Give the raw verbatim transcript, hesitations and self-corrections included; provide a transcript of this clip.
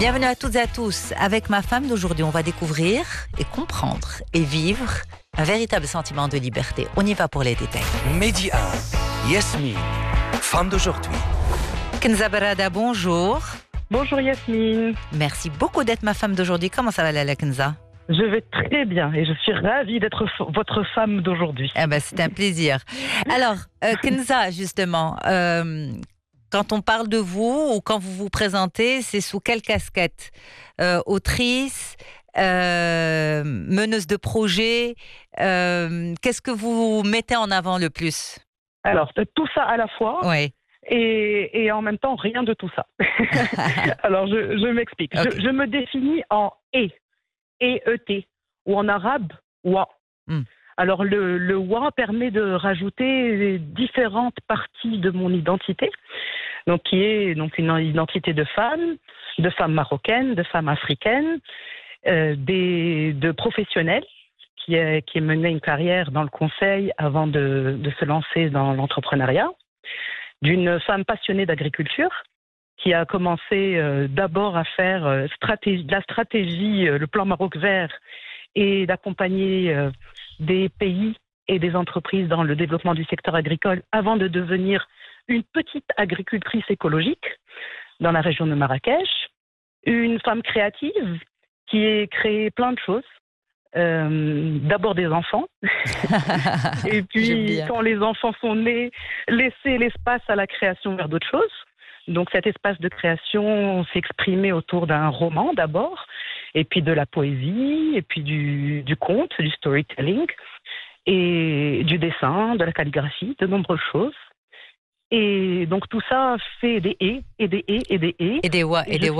Bienvenue à toutes et à tous. Avec ma femme d'aujourd'hui, on va découvrir et comprendre et vivre un véritable sentiment de liberté. On y va pour les détails. Midi un, Yasmine, femme d'aujourd'hui. Kenza Barada, bonjour. Bonjour Yasmine. Merci beaucoup d'être ma femme d'aujourd'hui. Comment ça va, Lala Kenza? Je vais très bien et je suis ravie d'être f- votre femme d'aujourd'hui. Eh ben, c'est un plaisir. Alors, euh, Kenza, justement, euh, quand on parle de vous ou quand vous vous présentez, c'est sous quelle casquette? euh, Autrice, euh, meneuse de projet, euh, qu'est-ce que vous mettez en avant le plus? Alors, tout ça à la fois Oui. et, et en même temps rien de tout ça. Alors, je, je m'explique. Okay. Je, je me définis en « et », E-E-T, ou en arabe « wa ». Mm. Alors, le, le « wa » permet de rajouter les différentes parties de mon identité, donc qui est donc une identité de femme, de femme marocaine, de femme africaine, euh, des, de professionnelle, qui est, qui est mené une carrière dans le conseil avant de, de se lancer dans l'entrepreneuriat, d'une femme passionnée d'agriculture, qui a commencé euh, d'abord à faire euh, stratégie, de la stratégie, euh, le plan Maroc vert, et d'accompagner euh, des pays et des entreprises dans le développement du secteur agricole avant de devenir une petite agricultrice écologique dans la région de Marrakech. Une femme créative qui a créé plein de choses. Euh, d'abord des enfants. Et puis, quand les enfants sont nés, laisser l'espace à la création vers d'autres choses. Donc, cet espace de création s'exprimait autour d'un roman d'abord, et puis de la poésie, et puis du, du conte, du storytelling, et du dessin, de la calligraphie, de nombreuses choses. Et donc, tout ça fait des et, et des et, et des et. Et des wa, et, et des wa.